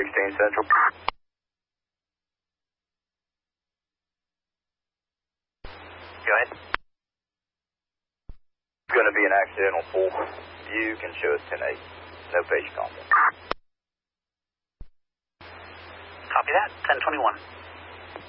16 Central. Go ahead. It's going to be an accidental pull. You can show us 10-8. No patient contact. Copy that. 1021.